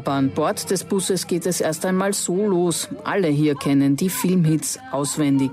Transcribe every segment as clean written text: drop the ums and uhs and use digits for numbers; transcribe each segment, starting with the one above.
Aber an Bord des Busses geht es erst einmal so los. Alle hier kennen die Filmhits auswendig.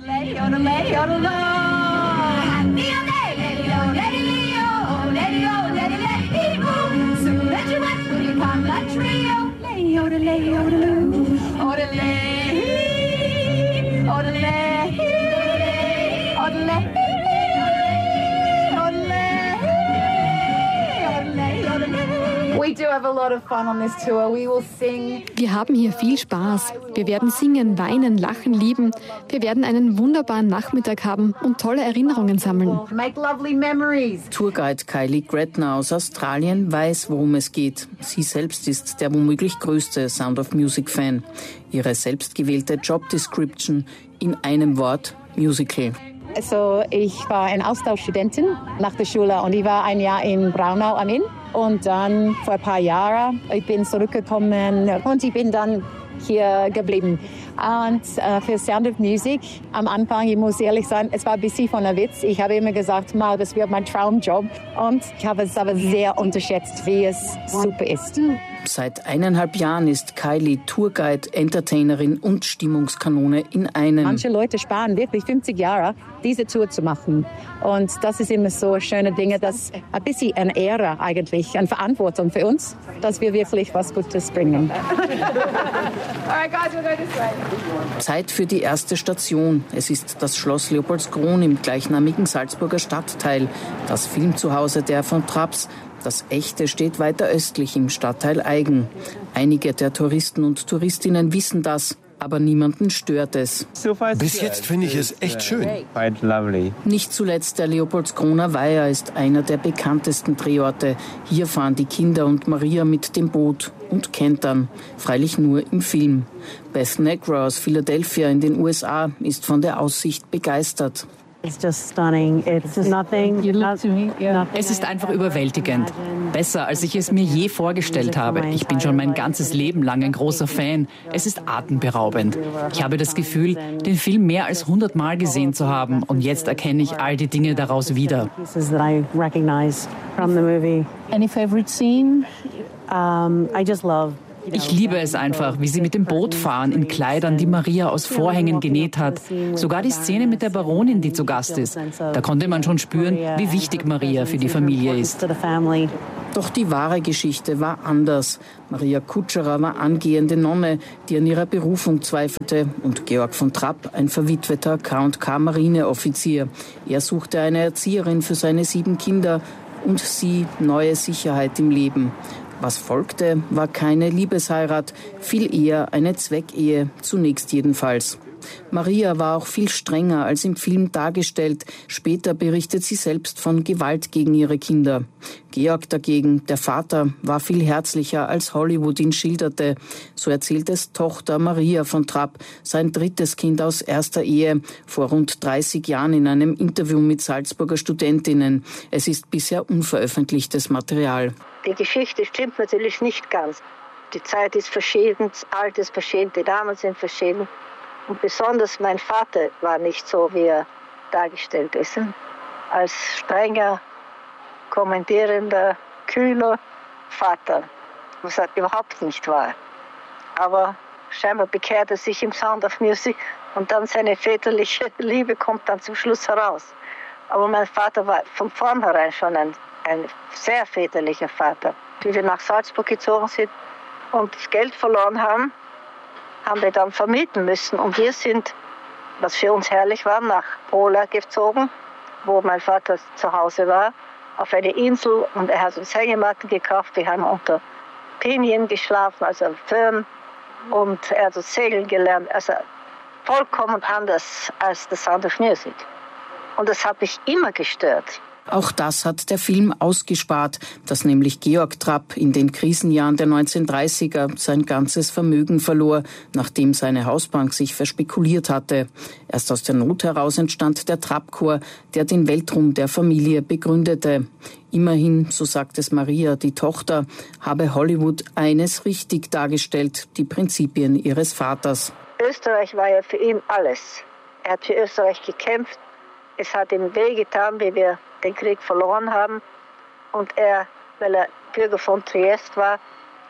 Wir haben hier viel Spaß. Wir werden singen, weinen, lachen, lieben. Wir werden einen wunderbaren Nachmittag haben und tolle Erinnerungen sammeln. Tourguide Kylie Gretner aus Australien weiß, worum es geht. Sie selbst ist der womöglich größte Sound of Music-Fan. Ihre selbstgewählte Job Description in einem Wort: Musical. Also ich war eine Austauschstudentin nach der Schule und ich war ein Jahr in Braunau am Inn. Und dann vor ein paar Jahren, ich bin zurückgekommen und ich bin dann hier geblieben. Und für Sound of Music am Anfang, ich muss ehrlich sagen, es war ein bisschen von einem Witz. Ich habe immer gesagt, mal, das wird mein Traumjob. Und ich habe es aber sehr unterschätzt, wie es super ist. Seit 1,5 Jahren ist Kylie Tourguide, Entertainerin und Stimmungskanone in einem. Manche Leute sparen wirklich 50 Jahre, diese Tour zu machen. Und das ist immer so schöne Dinge, das ein bisschen eine Ehre eigentlich, eine Verantwortung für uns, dass wir wirklich was Gutes bringen. Zeit für die erste Station. Es ist das Schloss Leopoldskron im gleichnamigen Salzburger Stadtteil, das Filmzuhause der von Trapps. Das echte steht weiter östlich im Stadtteil Aigen. Einige der Touristen und Touristinnen wissen das, aber niemanden stört es. Bis jetzt finde ich es echt schön. Nicht zuletzt der Leopoldskroner Weiher ist einer der bekanntesten Drehorte. Hier fahren die Kinder und Maria mit dem Boot und kentern, freilich nur im Film. Beth Negra aus Philadelphia in den USA ist von der Aussicht begeistert. Es ist einfach überwältigend. Besser, als ich es mir je vorgestellt habe. Ich bin schon mein ganzes Leben lang ein großer Fan. Es ist atemberaubend. Ich habe das Gefühl, den Film mehr als 100 Mal gesehen zu haben. Und jetzt erkenne ich all die Dinge daraus wieder. Any favorite scene? Ich liebe es einfach, wie sie mit dem Boot fahren, in Kleidern, die Maria aus Vorhängen genäht hat. Sogar die Szene mit der Baronin, die zu Gast ist. Da konnte man schon spüren, wie wichtig Maria für die Familie ist. Doch die wahre Geschichte war anders. Maria Kutscherer war angehende Nonne, die an ihrer Berufung zweifelte, und Georg von Trapp, ein verwitweter K&K Marineoffizier. Er suchte eine Erzieherin für seine 7 Kinder und sie neue Sicherheit im Leben. Was folgte, war keine Liebesheirat, viel eher eine Zweckehe, zunächst jedenfalls. Maria war auch viel strenger als im Film dargestellt. Später berichtet sie selbst von Gewalt gegen ihre Kinder. Georg dagegen, der Vater, war viel herzlicher, als Hollywood ihn schilderte. So erzählt es Tochter Maria von Trapp, sein 3. Kind aus erster Ehe, vor rund 30 Jahren in einem Interview mit Salzburger Studentinnen. Es ist bisher unveröffentlichtes Material. Die Geschichte stimmt natürlich nicht ganz. Die Zeit ist verschieden, das Alter ist verschieden, die Damen sind verschieden. Und besonders mein Vater war nicht so, wie er dargestellt ist. Als strenger, kommentierender, kühler Vater, was er überhaupt nicht war. Aber scheinbar bekehrt er sich im Sound of Music und dann seine väterliche Liebe kommt dann zum Schluss heraus. Aber mein Vater war von vornherein schon ein sehr väterlicher Vater. Wie wir nach Salzburg gezogen sind und das Geld verloren haben, haben wir dann vermieten müssen. Und wir sind, was für uns herrlich war, nach Pola gezogen, wo mein Vater zu Hause war, auf eine Insel. Und er hat uns Hängematten gekauft. Wir haben unter Pinien geschlafen, also Föhn. Und er hat uns segeln gelernt. Also vollkommen anders als The Sound of Music. Und das hat mich immer gestört. Auch das hat der Film ausgespart, dass nämlich Georg Trapp in den Krisenjahren der 1930er sein ganzes Vermögen verlor, nachdem seine Hausbank sich verspekuliert hatte. Erst aus der Not heraus entstand der Trapp-Chor, der den Weltruhm der Familie begründete. Immerhin, so sagt es Maria, die Tochter, habe Hollywood eines richtig dargestellt, die Prinzipien ihres Vaters. Österreich war ja für ihn alles. Er hat für Österreich gekämpft. Es hat ihm wehgetan, wie wir den Krieg verloren haben. Und er, weil er Bürger von Triest war,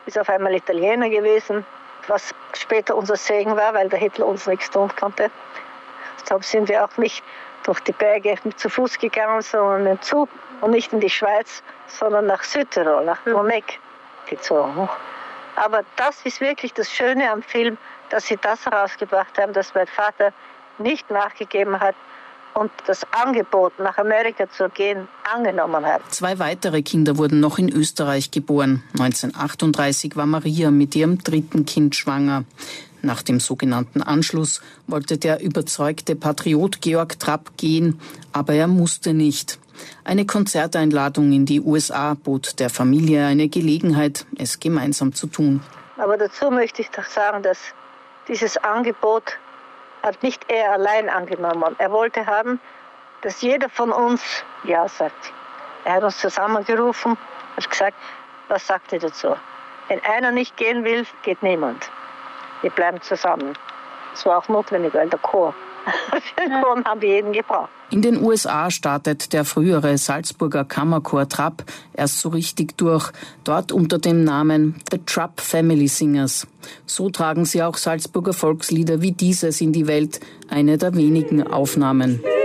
ist auf einmal Italiener gewesen, was später unser Segen war, weil der Hitler uns nichts tun konnte. Deshalb sind wir auch nicht durch die Berge zu Fuß gegangen, sondern mit dem Zug und nicht in die Schweiz, sondern nach Südtirol, nach Monek gezogen. Aber das ist wirklich das Schöne am Film, dass sie das herausgebracht haben, dass mein Vater nicht nachgegeben hat und das Angebot, nach Amerika zu gehen, angenommen hat. 2 weitere Kinder wurden noch in Österreich geboren. 1938 war Maria mit ihrem 3. Kind schwanger. Nach dem sogenannten Anschluss wollte der überzeugte Patriot Georg Trapp gehen, aber er musste nicht. Eine Konzerteinladung in die USA bot der Familie eine Gelegenheit, es gemeinsam zu tun. Aber dazu möchte ich doch sagen, dass dieses Angebot hat nicht er allein angenommen. Er wollte haben, dass jeder von uns Ja sagt. Er hat uns zusammengerufen, hat gesagt, was sagt ihr dazu? Wenn einer nicht gehen will, geht niemand. Wir bleiben zusammen. Das war auch notwendig, weil der Chor. Für den Chor haben wir jeden gebraucht. In den USA startet der frühere Salzburger Kammerchor Trapp erst so richtig durch, dort unter dem Namen The Trapp Family Singers. So tragen sie auch Salzburger Volkslieder wie dieses in die Welt, eine der wenigen Aufnahmen.